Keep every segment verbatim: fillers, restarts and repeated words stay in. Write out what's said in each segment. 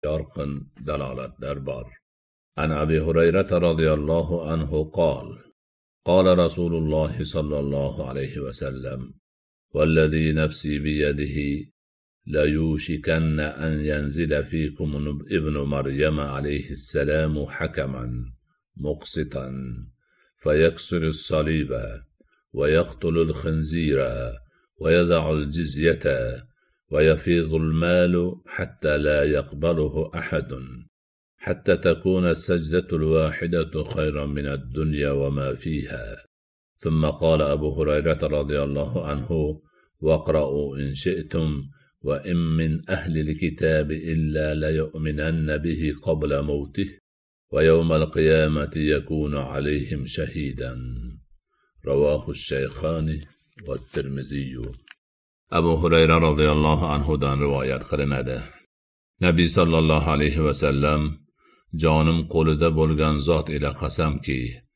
yorqin dalolatlar bor. An Abi Hurayra radhiyallohu anhu qol قال رسول الله صلى الله عليه وسلم والذي نفسي بيده ليوشكن أن ينزل فيكم ابن مريم عليه السلام حكما مقسطا فيكسر الصليب ويقتل الخنزير ويضع الجزية ويفيض المال حتى لا يقبله أحد حتى تكون السجدة الواحدة خيرا من الدنيا وما فيها. ثم قال أبو هريرة رضي الله عنه واقرأوا إن شئتم وإن من أهل الكتاب إلا ليؤمنن به قبل موته ويوم القيامة يكون عليهم شهيدا. رواه الشيخان والترمذي. أبو هريرة رضي الله عنه دان روايات qilinadi. Nabiy sallallohu alayhi va sallam jonim qo'lida bo'lgan zot ila qasamki,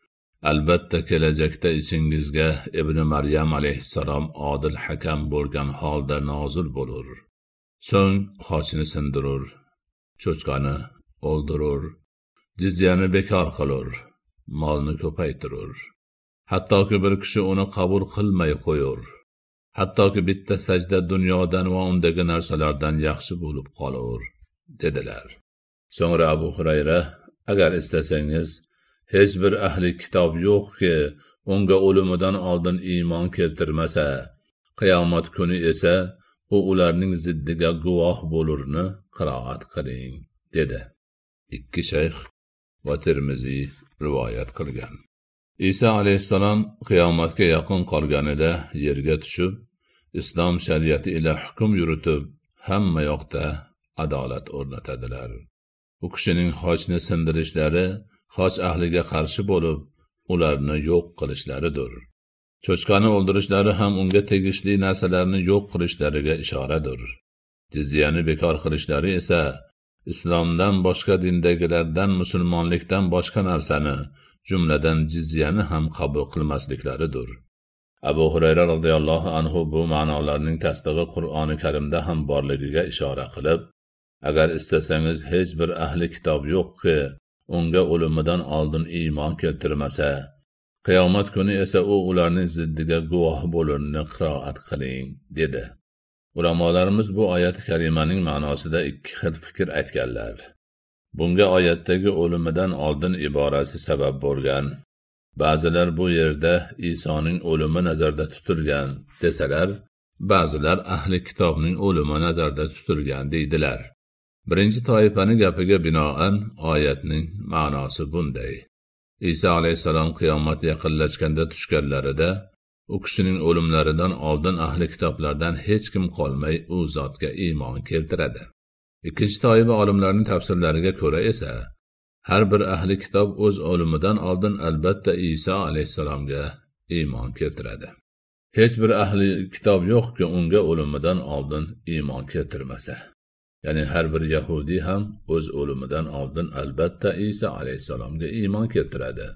albatta kelajakda ichingizga ibn Maryam alayhissalom odil hakam bo'lgan holda nozil bo'lur. So'ng xochni sindirur, cho'chqani o'ldirur, jizyani bekor qilur, molni ko'paytirur. Hattoki bir kishi uni qabul qilmay qo'yur. Hattoki bitta sajda dunyodan va undagi narsalardan yaxshi bo'lib qolur, dedilar. So'ngra Abu Hurayra, agar istasangiz, hech bir ahli kitob yo'qki, unga o'limidan oldin iymon keltirmasa, qiyomat kuni esa u ularning ziddiga guvoh bo'lurni qiroat qiling, dedi. Ikki shayx va Tirmiziy rivoyat qilgan. Isa alayhissalom qiyomatga yaqin qolganida yerga tushib, islom shariati ila hukm yuritib, hamma yoqda adolat o'rnatadilar. U kishining xochni sindirishlari xoch ahliga qarshi bo'lib, ularni yo'q qilishlaridir. Cho'chqani o'ldirishlari ham unga tegishli narsalarni yo'q qilishlariga ishoradir. Jizyani bekor qilishlari esa islomdan boshqa dindagilardan musulmonlikdan boshqa narsani, jumladan jizyani ham qabul qilmasliklaridir. Abu Hurayra radhiyallohu anhu bu ma'nolarning tasdig'i Qur'oni Karimda ham borligiga ishora qilib, agar istasangiz hech bir ahli kitob yo'qki, unga o'limidan oldin iymon keltirmasa, qiyomat kuni esa u ularning ziddiga guvoh bo'lurni qiroat qiling, dedi. Ulamolarimiz bu oyat karimaning ma'nosida ikki xil fikr aytganlar. Bunga oyatdagi o'limidan oldin iborasi sabab bo'lgan. Ba'zilar bu yerda Isoning o'limi nazarda tutilgan desalar, ba'zilar ahli kitobning o'limi nazarda tutilgan deydilar. Birinchi toifaning gapiga binoan oyatning ma'nosi bunday. Isa alayhissalom qiyomat yaqinlashganda tushganlarida u kishining o'limlaridan oldin ahli kitoblardan hech kim qolmay u zotga iymon keltiradi. Ikkinchi toifa olimlarning tafsirlariga ko'ra esa, har bir ahli kitob o'z o'limidan oldin albatta Isa alayhissalomga iymon keltiradi. Hech bir ahli kitob yo'qki, unga o'limidan oldin iymon keltirmasa. Ya'ni har bir Yahudi ham o'z o'limidan oldin albatta Isa alayhissalomga iymon keltiradi.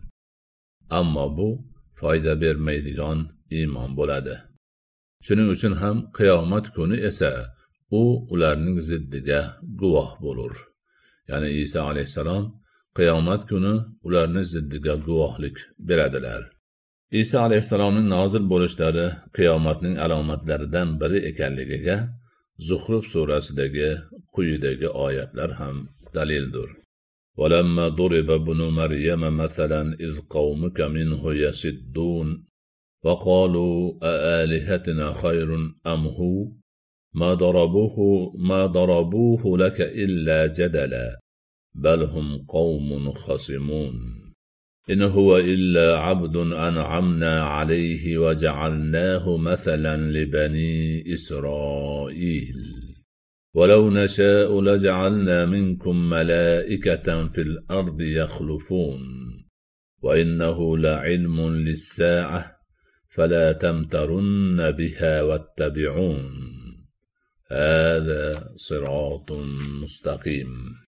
Ammo bu foyda bermaydigan iymon bo'ladi. Shuning uchun ham qiyomat kuni esa u ularning ziddiga guvoh bo'lur. Ya'ni Isa alayhissalom qiyomat kuni ularning ziddiga guvohlik beradilar. Isa alayhissalomning nozil bo'lishlari qiyomatning alomatlaridan biri ekanligiga Zuhruf surasidagi quyidagi oyatlar ham dalildir. وَلَمَّا ضُرِبَ ابْنُ مَرْيَمَ مَثَلًا إِذْ قَوْمُكَ مِنْهُ يَصِدُّونَ وَقَالُوا أَآلِهَتُنَا خَيْرٌ أَمْ هُوَ مَا ضَرَبُوهُ مَا ضَرَبُوهُ لَكَ إِلَّا جَدَلًا بَلْ هُمْ قَوْمٌ خَصِمُونَ إِنْ هُوَ إِلَّا عَبْدٌ أَنْعَمْنَا عَلَيْهِ وَجَعَلْنَاهُ مَثَلًا لِبَنِي إِسْرَائِيلَ وَلَوْ نَشَاءُ لَجَعَلْنَا مِنْكُمْ مَلَائِكَةً فِي الْأَرْضِ يَخْلُفُونَ وَإِنَّهُ لَعِلْمٌ لِلسَّاعَةِ فَلَا تَمْتَرُنَّ بِهَا وَاتَّبِعُونِ هَذَا صِرَاطٌ مُسْتَقِيمٌ.